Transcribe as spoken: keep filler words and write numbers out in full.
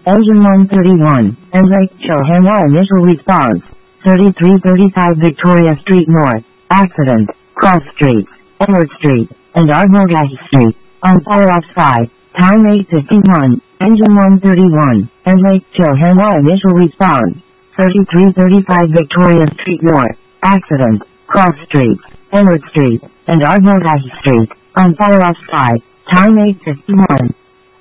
Engine one thirty-one, and Lake Chohanwa initial response. thirty-three thirty-five Victoria Street North, accident, Cross Street, Edward Street, and Ardmore Street, on fire off side, time eight fifty-one, Engine one thirty-one, and Lake Chohanwa initial response. thirty-three thirty-five Victoria Street North, accident, Cross Street, Edward Street, and Ardmore Street, on fire off side, time eight fifty-one.